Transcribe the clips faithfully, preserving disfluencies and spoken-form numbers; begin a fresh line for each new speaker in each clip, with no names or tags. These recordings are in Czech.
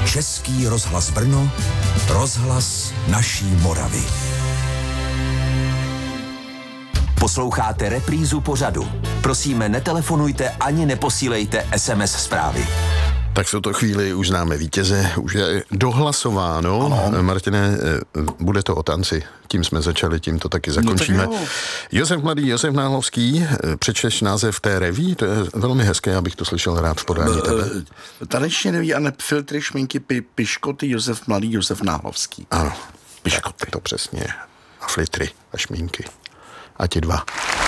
Český rozhlas Brno, rozhlas naší Moravy. Posloucháte reprízu pořadu. Prosíme, netelefonujte ani neposílejte es em es zprávy.
Tak v tuto chvíli už známe vítěze, už je dohlasováno. Ano. Martine, bude to o tanci. Tím jsme začali, tím to taky zakončíme. No, tak Josef Mladý, Josef Náhlovský, přečteš název té reví, to je velmi hezké, abych to slyšel rád v podání tebe.
Taneční reví a ne filtry, šminky, pi, piškoty, Josef Mladý, Josef Náhlovský.
Ano, piškoty. To přesně. A filtry a šminky. A ti dva.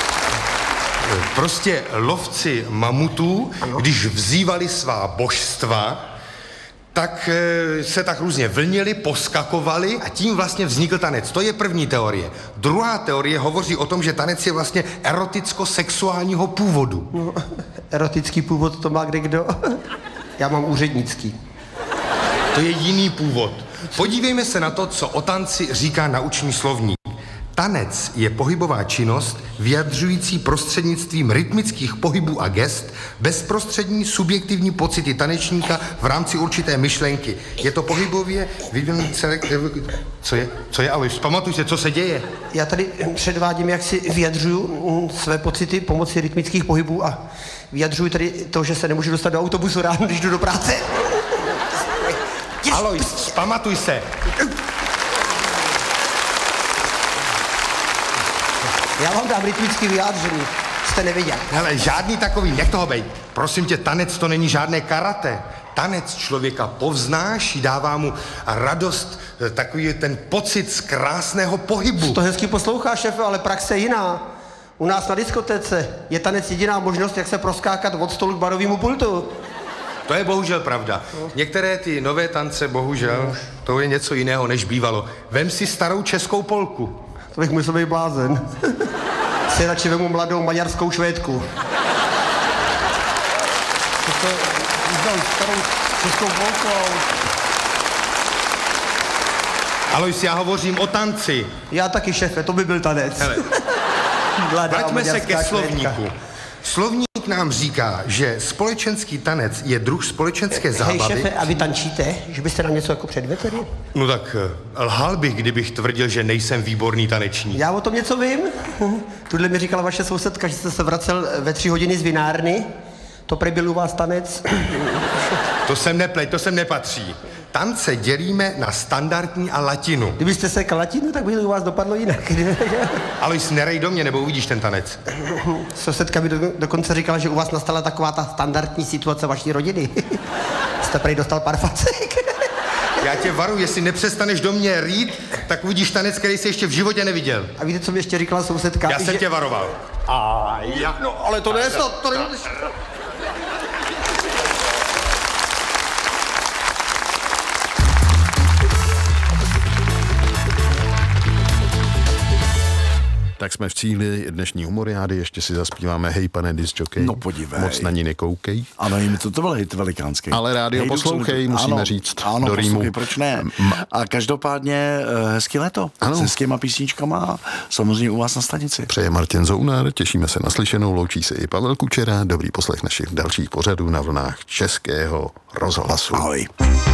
Prostě lovci mamutů, když vzývali svá božstva, tak se tak různě vlnili, poskakovali a tím vlastně vznikl tanec. To je první teorie. Druhá teorie hovoří o tom, že tanec je vlastně eroticko-sexuálního původu.
No, erotický původ to má kdekdo? Já mám úřednický.
To je jiný původ. Podívejme se na to, co o tanci říká naučný slovník. Tanec je pohybová činnost vyjadřující prostřednictvím rytmických pohybů a gest bezprostřední subjektivní pocity tanečníka v rámci určité myšlenky. Je to pohybově vyvinuný celek... Co je? Co je, Alois? Pamatuj se, co se děje.
Já tady předvádím, jak si vyjadřuju své pocity pomocí rytmických pohybů a vyjadřuju tady to, že se nemůžu dostat do autobusu ráno, když jdu do práce.
Alois, pamatuj se.
Já vám dám rytmický vyjádření, jste neviděl.
Hele, žádný takový, nech toho bejt. Prosím tě, tanec to není žádné karate. Tanec člověka povznáší, dává mu radost, takový ten pocit z krásného pohybu.
To hezky poslouchá, šéfe, ale praxe je jiná. U nás na diskotéce je tanec jediná možnost, jak se proskákat od stolu k barovému pultu.
To je bohužel pravda. Některé ty nové tance, bohužel, to je něco jiného, než bývalo. Vem si starou českou polku.
To bych musel být blázen. Si radši vemu mladou maďarskou Švédku. To je starou českou polkou.
Alois, já hovořím o tanci.
Já taky, šéfe, to by byl tanec.
Hele, vraťme se ke slovníku. Slovník nám říká, že společenský tanec je druh společenské zábavy.
Hej, šéfe, a vy tančíte? Že byste nám něco jako předvedl tady?
No tak lhal bych, kdybych tvrdil, že nejsem výborný tanečník.
Já o tom něco vím. Tudle mi říkala vaše sousedka, že jste se vracel ve tři hodiny z vinárny. To prý byl u vás tanec.
To sem nepleť, to sem nepatří. Tance dělíme na standardní a latinu.
Kdybyste se k latinu, tak by to u vás dopadlo jinak.
Alois, nerej do mě, nebo uvidíš ten tanec.
Sousedka mi do, dokonce říkala, že u vás nastala taková ta standardní situace vaší rodiny. Jste prý dostal pár facek.
Já tě varuji, jestli nepřestaneš do mě rýt, tak uvidíš tanec, který jsi ještě v životě neviděl.
A víte, co mi ještě říkala sousedka?
Já jsem
že...
tě varoval.
A já... No, ale to ne, to, to ne...
Tak jsme v cíli dnešní humoriády, ještě si zaspíváme Hej, pane discjokej.
No podívej.
Moc na ní nekoukej.
Ano, jim to to byl hejt velikánský.
Ale rádio poslouchej, musíme
ano,
říct
ano,
do rýmu.
Ano, proč ne? A každopádně hezký léto. Ano. S hezkýma písničkama a samozřejmě u vás na stanici.
Přeje Martin Zounar, těšíme se na slyšenou, loučí se i Pavel Kučera. Dobrý poslech našich dalších pořadů na vlnách Českého rozhlasu.
Ahoj.